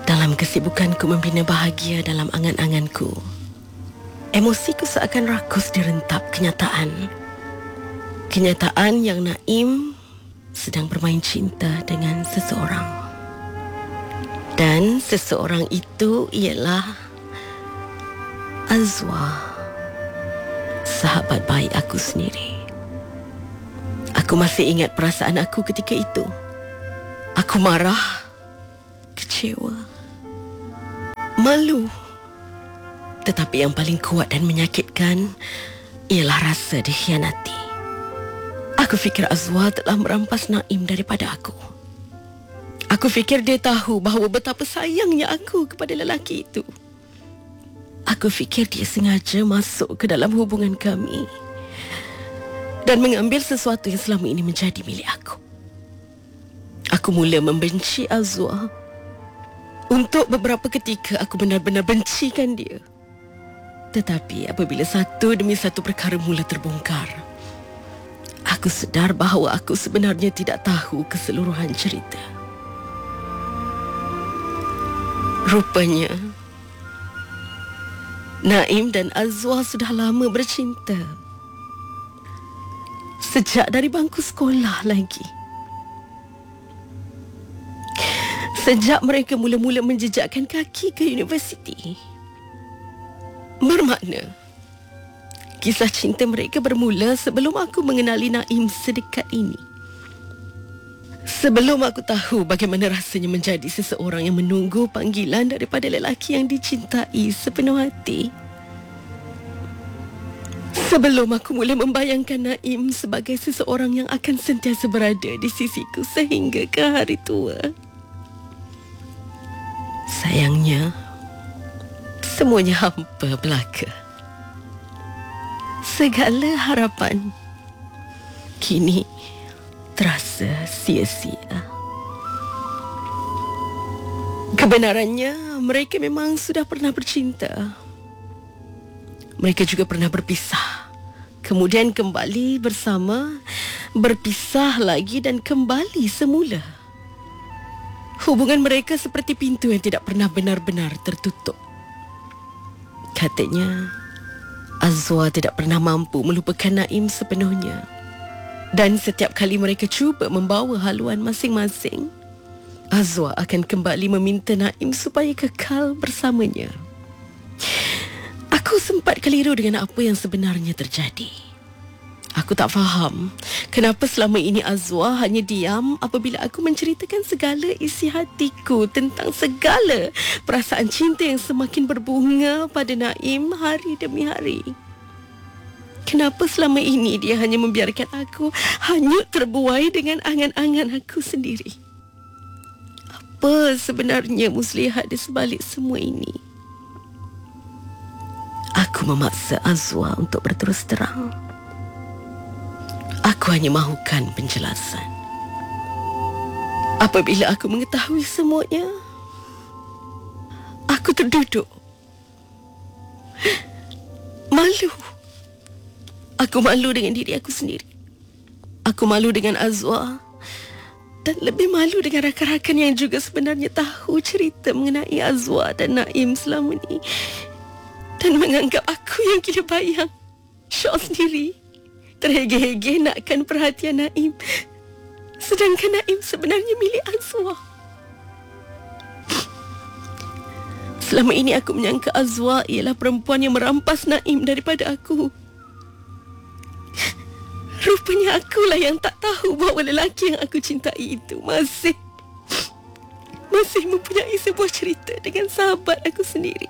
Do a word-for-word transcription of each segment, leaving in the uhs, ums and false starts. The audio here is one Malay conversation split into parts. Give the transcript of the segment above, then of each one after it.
Dalam kesibukanku membina bahagia dalam angan-anganku, emosiku seakan rakus direntap kenyataan. Kenyataan yang Naim sedang bermain cinta dengan seseorang. Dan seseorang itu ialah Azwa, sahabat baik aku sendiri. Aku masih ingat perasaan aku ketika itu. Aku marah, kecewa, malu. Tetapi yang paling kuat dan menyakitkan ialah rasa dikhianati. Aku fikir Azwa telah merampas Naim daripada aku. Aku fikir dia tahu bahawa betapa sayangnya aku kepada lelaki itu. Aku fikir dia sengaja masuk ke dalam hubungan kami dan mengambil sesuatu yang selama ini menjadi milik aku. Aku mula membenci Azwa. Untuk beberapa ketika aku benar-benar bencikan dia. Tetapi apabila satu demi satu perkara mula terbongkar, aku sedar bahawa aku sebenarnya tidak tahu keseluruhan cerita. Rupanya Naim dan Azwa sudah lama bercinta. Sejak dari bangku sekolah lagi. Sejak mereka mula-mula menjejakkan kaki ke universiti. Bermakna kisah cinta mereka bermula sebelum aku mengenali Naim sedekat ini. Sebelum aku tahu bagaimana rasanya menjadi seseorang yang menunggu panggilan daripada lelaki yang dicintai sepenuh hati. Sebelum aku mula membayangkan Naim sebagai seseorang yang akan sentiasa berada di sisiku sehingga ke hari tua. Sayangnya, semuanya hampa belaka. Segala harapan kini terasa sia-sia. Kebenarannya, mereka memang sudah pernah bercinta. Mereka juga pernah berpisah. Kemudian kembali bersama, berpisah lagi dan kembali semula. Hubungan mereka seperti pintu yang tidak pernah benar-benar tertutup. Katanya, Azwa tidak pernah mampu melupakan Naim sepenuhnya. Dan setiap kali mereka cuba membawa haluan masing-masing, Azwa akan kembali meminta Naim supaya kekal bersamanya. Aku sempat keliru dengan apa yang sebenarnya terjadi. Aku tak faham kenapa selama ini Azwa hanya diam apabila aku menceritakan segala isi hatiku tentang segala perasaan cinta yang semakin berbunga pada Naim hari demi hari. Kenapa selama ini dia hanya membiarkan aku hanyut terbuai dengan angan-angan aku sendiri? Apa sebenarnya muslihat di sebalik semua ini? Aku memaksa Azwa untuk berterus terang. Aku hanya mahukan penjelasan. Apabila aku mengetahui semuanya, aku terduduk. Malu. Aku malu dengan diri aku sendiri. Aku malu dengan Azwa. Dan lebih malu dengan rakan-rakan yang juga sebenarnya tahu cerita mengenai Azwa dan Naim selama ini. Dan menganggap aku yang gila bayang. Syok sendiri. Terhege-hege nakkan perhatian Naim. Sedangkan Naim sebenarnya milik Azwa. Selama ini aku menyangka Azwa ialah perempuan yang merampas Naim daripada aku. Rupanya akulah yang tak tahu bahawa lelaki yang aku cintai itu masih Masih mempunyai sebuah cerita dengan sahabat aku sendiri.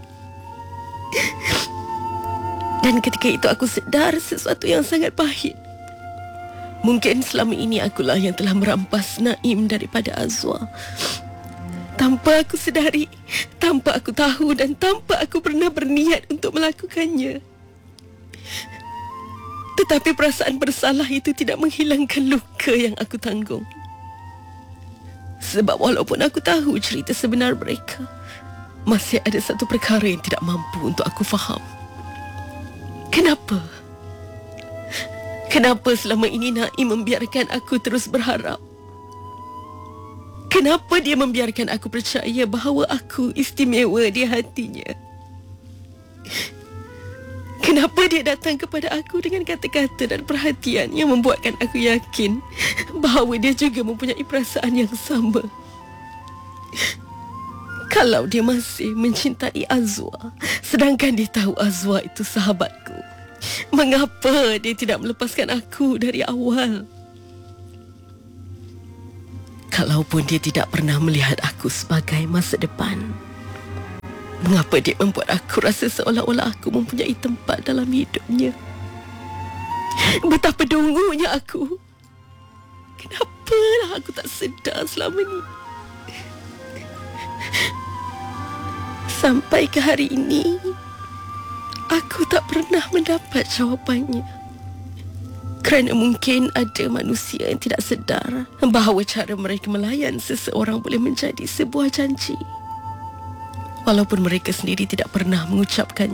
Dan ketika itu aku sedar sesuatu yang sangat pahit. Mungkin selama ini akulah yang telah merampas Naim daripada Azwa. Tanpa aku sedari, tanpa aku tahu dan tanpa aku pernah berniat untuk melakukannya. Tetapi perasaan bersalah itu tidak menghilangkan luka yang aku tanggung. Sebab walaupun aku tahu cerita sebenar mereka, masih ada satu perkara yang tidak mampu untuk aku faham. Kenapa? Kenapa selama ini Naim membiarkan aku terus berharap? Kenapa dia membiarkan aku percaya bahawa aku istimewa di hatinya? Kenapa dia datang kepada aku dengan kata-kata dan perhatian yang membuatkan aku yakin bahawa dia juga mempunyai perasaan yang sama? Kalau dia masih mencintai Azwa, sedangkan dia tahu Azwa itu sahabatku, mengapa dia tidak melepaskan aku dari awal? Kalaupun dia tidak pernah melihat aku sebagai masa depan, mengapa dia membuat aku rasa seolah-olah aku mempunyai tempat dalam hidupnya? Betapa dungunya aku. Kenapalah aku tak sedar selama ini? Sampai ke hari ini, aku tak pernah mendapat jawapannya. Kerana mungkin ada manusia yang tidak sedar bahawa cara mereka melayan seseorang boleh menjadi sebuah janji, walaupun mereka sendiri tidak pernah mengucapkan.